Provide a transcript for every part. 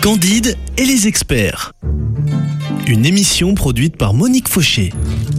Candide et les experts. Une émission produite par Monique Fauché.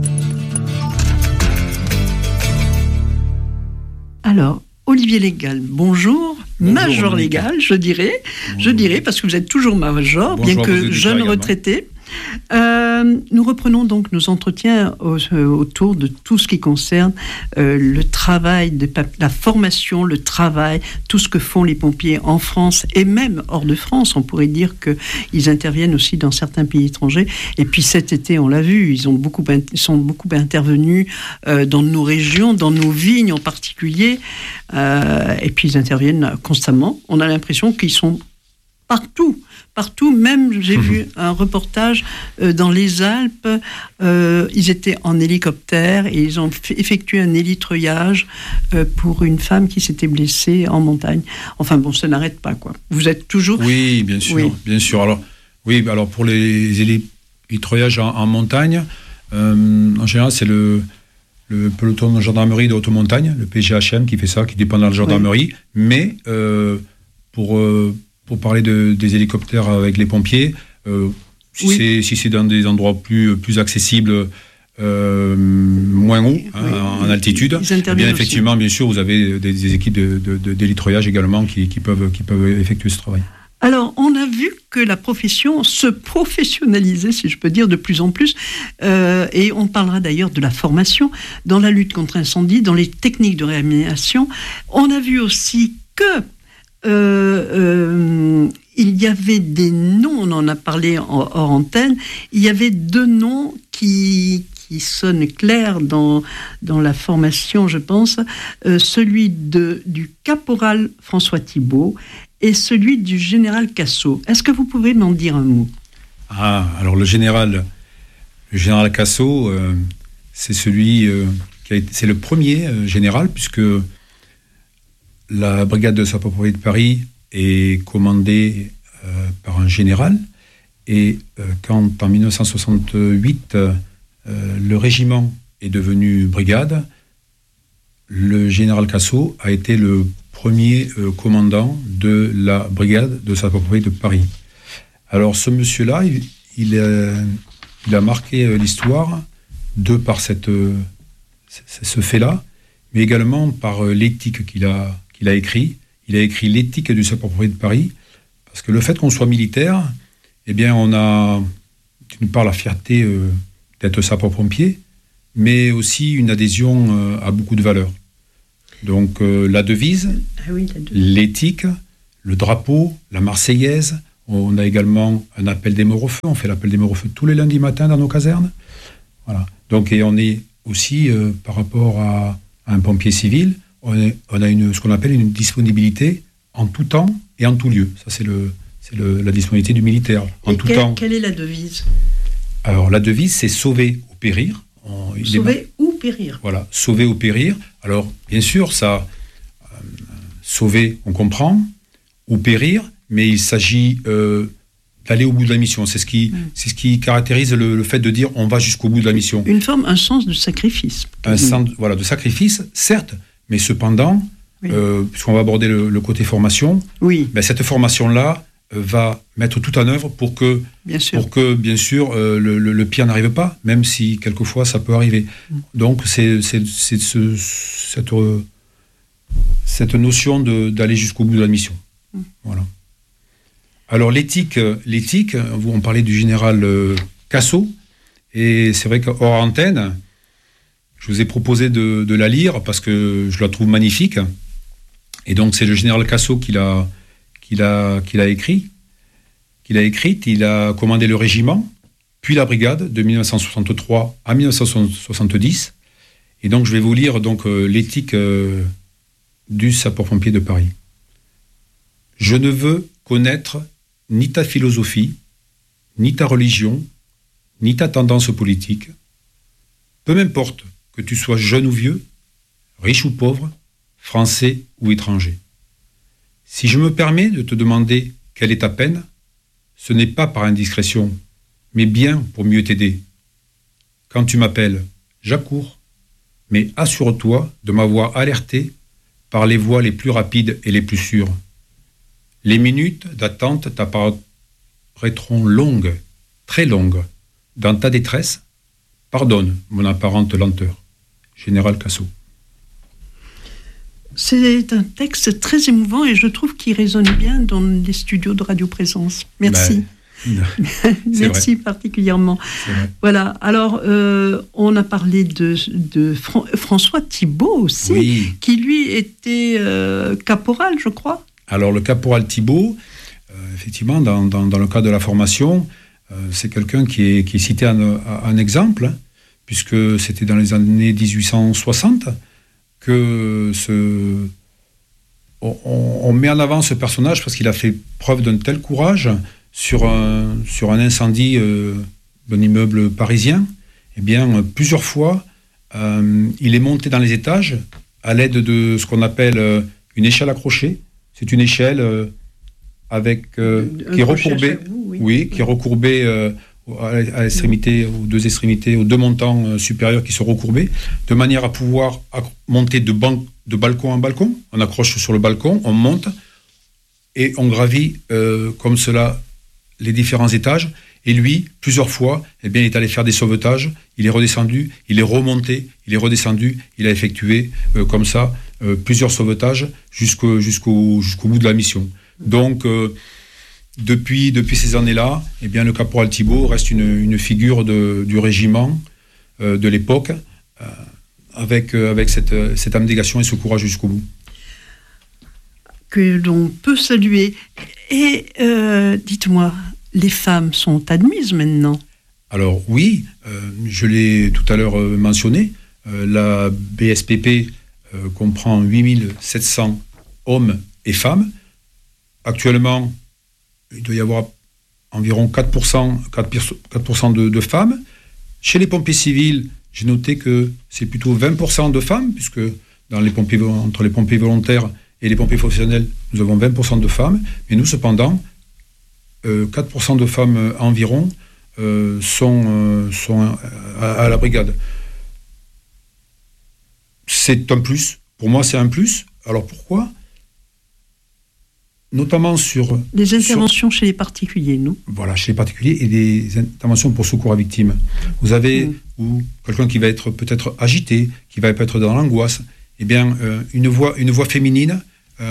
Alors, Olivier Légal, bonjour. Major Légal, je dirais, parce que vous êtes toujours major, Bonjour, bien que jeune retraité. Nous reprenons donc nos entretiens autour de tout ce qui concerne le travail, la formation, le travail, tout ce que font les pompiers en France et même hors de France. On pourrait dire qu'ils interviennent aussi dans certains pays étrangers. Et puis cet été, on l'a vu, ils sont beaucoup intervenus dans nos régions, dans nos vignes en particulier. Et puis ils interviennent constamment. On a l'impression qu'ils sont partout, même j'ai vu un reportage dans les Alpes, ils étaient en hélicoptère et ils ont effectué un hélitreuillage pour une femme qui s'était blessée en montagne. Enfin bon, ça n'arrête pas, quoi. Vous êtes toujours... Oui, bien sûr. Alors pour les hélitreuillages en montagne, en général c'est le peloton de gendarmerie de haute montagne, le PGHM qui fait ça, qui dépend de la gendarmerie, mais pour parler des hélicoptères avec les pompiers, si c'est dans des endroits plus accessibles, moins haut, en altitude, bien effectivement, bien sûr, vous avez des équipes d'hélitreuillage également qui peuvent effectuer ce travail. Alors, on a vu que la profession se professionnalisait, si je peux dire, de plus en plus, et on parlera d'ailleurs de la formation dans la lutte contre l'incendie, dans les techniques de réanimation. On a vu aussi que il y avait des noms, on en a parlé hors antenne, il y avait deux noms qui sonnent clairs dans la formation, je pense, celui du caporal François Thibault et celui du général Cassot. Est-ce que vous pouvez m'en dire un mot ? Alors le général Cassot, c'est celui c'est le premier général, puisque la brigade de sapeurs-pompiers de Paris est commandée par un général, et quand en 1968 le régiment est devenu brigade, le général Cassot a été le premier commandant de la brigade de sapeurs-pompiers de Paris. Alors ce monsieur-là, il a marqué l'histoire de par ce fait-là, mais également par l'éthique qu'il a écrit. Il a écrit l'éthique du sapeur-pompier de Paris, parce que le fait qu'on soit militaire, eh bien, on a d'une part la fierté d'être sapeur-pompier, mais aussi une adhésion à beaucoup de valeurs. Donc la devise, l'éthique, le drapeau, la Marseillaise. On a également un appel des morts au feu. On fait l'appel des morts au feu tous les lundis matins dans nos casernes. Voilà. Donc, et on est aussi, par rapport à un pompier civil, on a ce qu'on appelle une disponibilité en tout temps et en tout lieu. Ça, c'est la disponibilité du militaire. En tout temps. Quelle est la devise ? Alors, la devise, c'est sauver ou périr. Sauver ou périr. Voilà, sauver ou périr. Alors, bien sûr, ça, sauver, on comprend, ou périr, mais il s'agit d'aller au bout de la mission. C'est ce qui caractérise le fait de dire on va jusqu'au bout de la mission. Un sens de sacrifice. Un sens de sacrifice, certes, mais cependant, puisqu'on va aborder le côté formation, cette formation-là va mettre tout en œuvre pour que, bien sûr, le pire n'arrive pas, même si quelquefois ça peut arriver. Donc c'est cette notion d'aller jusqu'au bout de la mission. Voilà. Alors l'éthique, on parlait du général Cassot, et c'est vrai qu'hors antenne, je vous ai proposé de la lire parce que je la trouve magnifique. Et donc c'est le général Cassot qui l'a écrite. Il a commandé le régiment, puis la brigade de 1963 à 1970. Et donc je vais vous lire l'éthique du sapeur-pompier de Paris. Je ne veux connaître ni ta philosophie, ni ta religion, ni ta tendance politique. Peu m'importe que tu sois jeune ou vieux, riche ou pauvre, français ou étranger. Si je me permets de te demander quelle est ta peine, ce n'est pas par indiscrétion, mais bien pour mieux t'aider. Quand tu m'appelles, j'accours, mais assure-toi de m'avoir alerté par les voies les plus rapides et les plus sûres. Les minutes d'attente prêteront longue, très longue. Dans ta détresse, pardonne mon apparente lenteur. Général Cassot. C'est un texte très émouvant et je trouve qu'il résonne bien dans les studios de Radio Présence. Merci. Merci vrai. Particulièrement. Voilà. Alors, on a parlé de François Thibault aussi, oui. Qui lui était caporal, je crois. Alors, le caporal Thibault, effectivement, dans le cadre de la formation, c'est quelqu'un qui est cité en exemple, hein, puisque c'était dans les années 1860 que on met en avant ce personnage parce qu'il a fait preuve d'un tel courage sur un incendie d'un immeuble parisien. Eh bien, plusieurs fois, il est monté dans les étages à l'aide de ce qu'on appelle une échelle accrochée. C'est une échelle qui est recourbée, qui est recourbée à l'extrémité, aux deux extrémités, aux deux montants supérieurs qui sont recourbés, de manière à pouvoir monter de balcon en balcon. On accroche sur le balcon, on monte et on gravit comme cela les différents étages. Et lui, plusieurs fois, eh bien, il est allé faire des sauvetages, il est redescendu, il est remonté, il est redescendu, il a effectué comme ça plusieurs sauvetages jusqu'au bout de la mission. Donc, depuis ces années-là, eh bien, le caporal Thibault reste une figure du régiment de l'époque, avec cette abnégation et ce courage jusqu'au bout. Que l'on peut saluer. Et dites-moi, les femmes sont admises maintenant? Alors oui, je l'ai tout à l'heure mentionné, la BSPP comprend 8700 hommes et femmes. Actuellement, il doit y avoir environ 4% de femmes. Chez les pompiers civils, j'ai noté que c'est plutôt 20% de femmes, puisque entre les pompiers volontaires et les pompiers professionnels, nous avons 20% de femmes. Mais nous, cependant, 4% de femmes environ sont à la brigade. C'est un plus. Pour moi, c'est un plus. Alors pourquoi ? Notamment sur... Des interventions chez les particuliers, non ? Voilà, chez les particuliers et des interventions pour secours à victimes. Vous avez ou quelqu'un qui va être peut-être agité, qui va être dans l'angoisse. Eh bien, une voix féminine,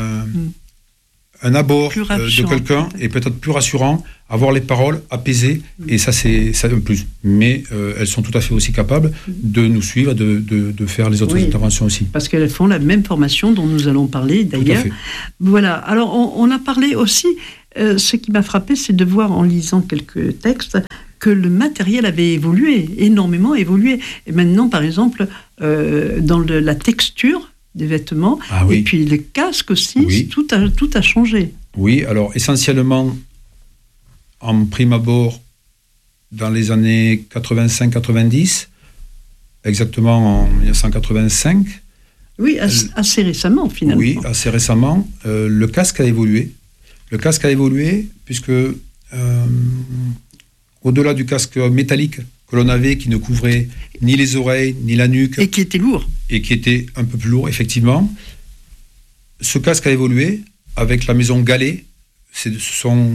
un abord de quelqu'un est peut-être plus rassurant, avoir les paroles apaisées, et ça c'est un plus. Mais elles sont tout à fait aussi capables de nous suivre, de faire les autres interventions aussi. Parce qu'elles font la même formation dont nous allons parler d'ailleurs. Voilà, alors on a parlé aussi, ce qui m'a frappé, c'est de voir en lisant quelques textes que le matériel avait évolué, énormément évolué. Et maintenant, par exemple, dans la texture des vêtements, et puis les casques aussi, tout a changé. Oui, alors essentiellement, en prime abord, dans les années 85-90, exactement en 1985. Oui, assez récemment finalement. Oui, assez récemment, le casque a évolué. Le casque a évolué puisque, au-delà du casque métallique que l'on avait, qui ne couvrait ni les oreilles, ni la nuque. Et qui était lourd. Et qui était un peu plus lourd, effectivement. Ce casque a évolué avec la maison Gallet. Ce sont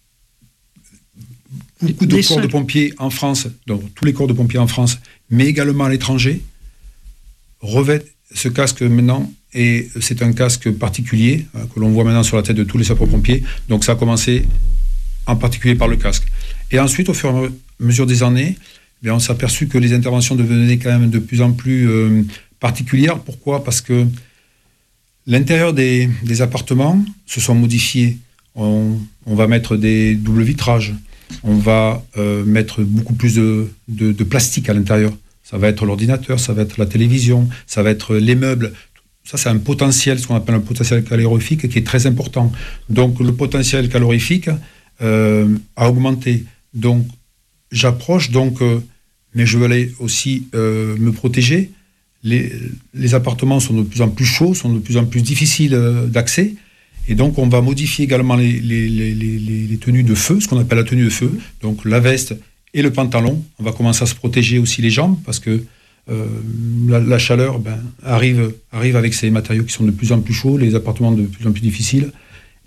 beaucoup de corps de pompiers en France, donc tous les corps de pompiers en France, mais également à l'étranger, revêtent ce casque maintenant. Et c'est un casque particulier que l'on voit maintenant sur la tête de tous les sapeurs-pompiers. Donc ça a commencé en particulier par le casque. Et ensuite, au fur et à mesure des années, on s'est aperçu que les interventions devenaient quand même de plus en plus particulières. Pourquoi ? Parce que l'intérieur des appartements se sont modifiés. On va mettre des doubles vitrages. On va mettre beaucoup plus de plastique à l'intérieur. Ça va être l'ordinateur, ça va être la télévision, ça va être les meubles. Ça, c'est un potentiel, ce qu'on appelle un potentiel calorifique qui est très important. Donc, le potentiel calorifique a augmenté. Donc, j'approche, mais je veux aller aussi me protéger. Les appartements sont de plus en plus chauds, sont de plus en plus difficiles d'accès. Et donc, on va modifier également les tenues de feu, ce qu'on appelle la tenue de feu. Donc, la veste et le pantalon. On va commencer à se protéger aussi les jambes parce que la chaleur arrive avec ces matériaux qui sont de plus en plus chauds, les appartements de plus en plus difficiles.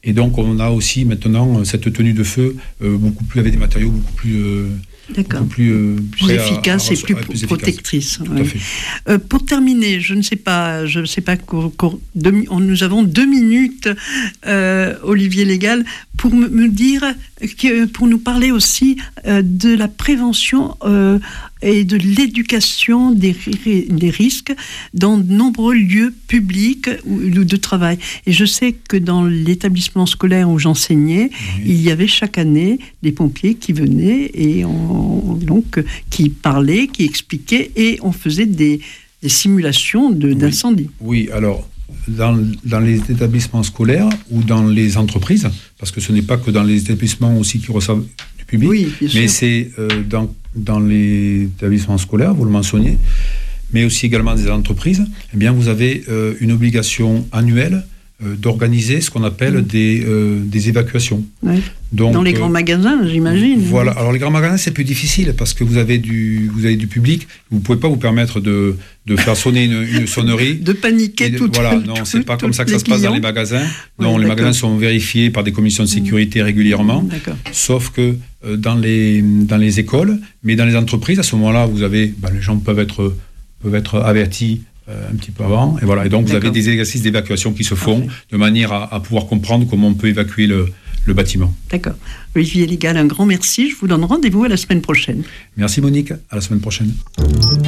Et donc, on a aussi maintenant cette tenue de feu beaucoup plus avec des matériaux beaucoup plus plus efficace et plus protectrice. Tout à fait. Pour terminer, je ne sais pas, nous avons 2 minutes, Olivier Légal, pour me dire, pour nous parler aussi de la prévention et de l'éducation des risques dans de nombreux lieux publics ou de travail. Et je sais que dans l'établissement scolaire où j'enseignais, il y avait chaque année des pompiers qui venaient et donc qui parlaient, qui expliquaient, et on faisait des simulations d'incendie. Oui, alors dans les établissements scolaires ou dans les entreprises, parce que ce n'est pas que dans les établissements aussi qui reçoivent du public, mais c'est dans les établissements scolaires, vous le mentionniez, mais aussi également des entreprises, eh bien vous avez une obligation annuelle d'organiser ce qu'on appelle des évacuations. Oui. Donc, dans les grands magasins, j'imagine. Voilà. Alors les grands magasins, c'est plus difficile parce que vous avez du public. Vous ne pouvez pas vous permettre de faire sonner une sonnerie. De paniquer tout. Voilà. Non, c'est pas comme ça que ça se passe dans les magasins. Non, les magasins sont vérifiés par des commissions de sécurité régulièrement. Sauf que dans les écoles, mais dans les entreprises, à ce moment-là, vous avez, les gens peuvent être avertis un petit peu avant, et voilà. Et donc vous avez des exercices d'évacuation qui se font de manière à pouvoir comprendre comment on peut évacuer le bâtiment. D'accord. Olivier Légal, un grand merci. Je vous donne rendez-vous à la semaine prochaine. Merci Monique, à la semaine prochaine.